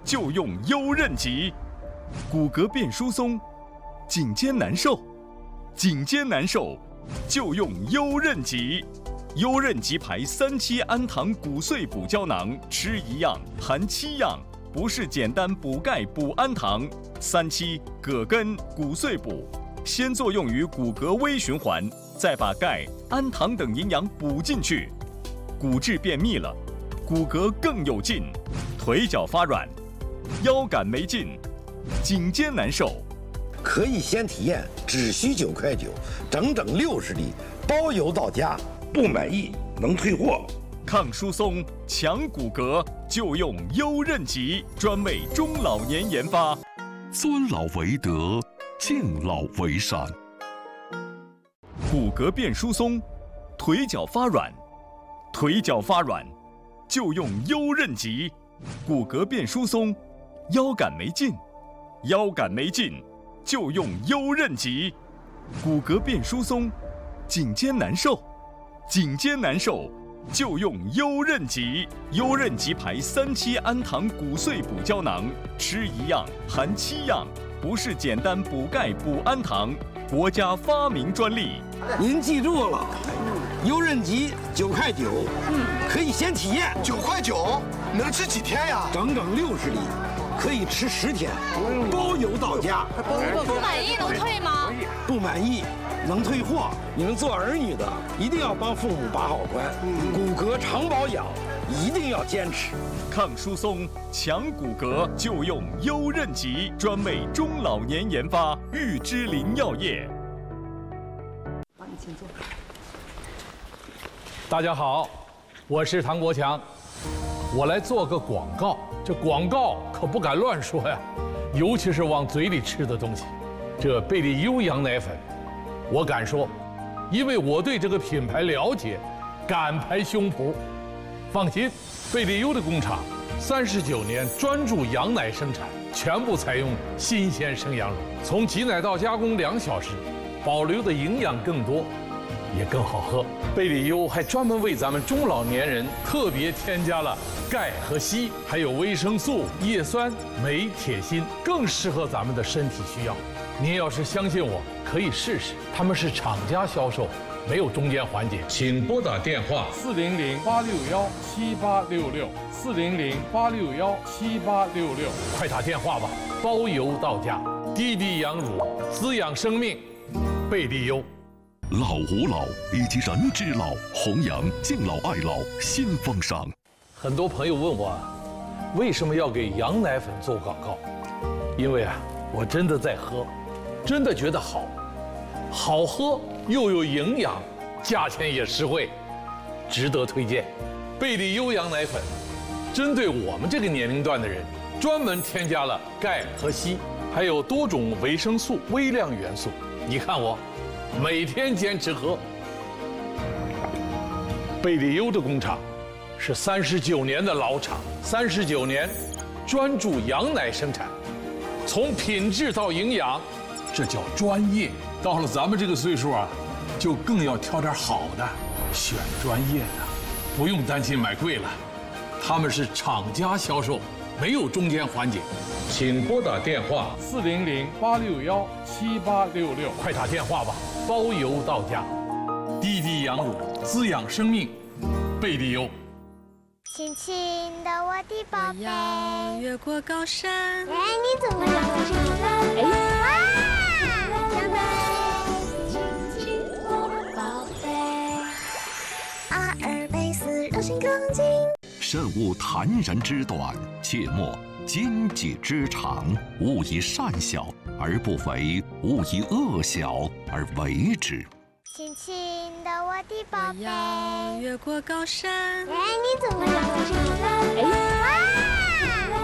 就用优韧极。骨骼变疏松，颈肩难受，就用优韧极。优韧极牌3期氨糖骨碎补胶囊，吃1样含7样，不是简单补钙补氨糖。3期葛根骨碎补，先作用于骨骼微循环，再把钙、氨糖等营养补进去，骨质变密了，骨骼更有劲，腿脚发软，腰杆没劲，颈肩难受。 可以先体验，只需9块9，整整60粒，包邮到家。不满意能退货。 抗疏松、强骨骼，就用优韧极，专为中老年研发。 尊老为德，敬老为善。 骨骼变疏松，腿脚发软，就用优韧极。骨骼变疏松，腰杆没劲，就用优韧极。骨骼变疏松，颈肩难受，就用优韧极。优韧极牌3期氨糖骨碎补胶囊，吃1样含7样，不是简单补钙补氨糖，国家发明专利。 您记住了，优韧极9块9，可以先体验。 9块9，能吃几天呀？ 整整60粒，可以吃10天，包邮到家。 不满意能退吗？ 不满意能退货。你们做儿女的一定要帮父母把好关，骨骼常保养，一定要坚持。 抗疏松、强骨骼，就用优韧极，专为中老年研发。玉芝林药业。 帮你请坐。 大家好，我是唐国强，我来做个广告。这广告可不敢乱说呀，尤其是往嘴里吃的东西。这贝利优羊奶粉，我敢说，因为我对这个品牌了解，敢拍胸脯。放心，贝利优的工厂39年专注羊奶生产，全部采用新鲜生羊乳，从挤奶到加工2小时，保留的营养更多，也更好喝。贝利优还专门为咱们中老年人特别添加了钙和硒，还有维生素、叶酸、镁、铁、锌，更适合咱们的身体需要。您要是相信我，可以试试。他们是厂家销售，没有中间环节。请拨打电话400-861-7866，400-861-7866，快打电话吧，包邮到家。滴滴羊乳，滋养生命，贝利优。 老吾老以及人之老，弘扬敬老爱老新风尚。 很多朋友问我，为什么要给羊奶粉做广告？因为我真的在喝，真的觉得好喝又有营养，价钱也实惠，值得推荐。贝利优羊奶粉针对我们这个年龄段的人，专门添加了钙和硒，还有多种维生素、微量元素。你看我每天坚持喝。贝利优的工厂是39年的老厂，39年专注羊奶生产，从品质到营养，这叫专业。到了咱们这个岁数就更要挑点好的，选专业的，不用担心买贵了。他们是厂家销售，没有中间环节。请拨打电话400-861-7866，快打电话吧，包邮到家。滴滴羊乳，滋养生命，贝利优。 亲亲的我的宝贝， 我要越过高山。 哎，你怎么了？哎，哇！长辈，亲亲我的宝贝，阿尔卑斯柔性更紧。 慎勿谈人之短，切莫奸计之长。勿以善小而不为，勿以恶小而为之。 亲亲的我的宝贝， 我要越过高山。 哎，你怎么了？哎，哇！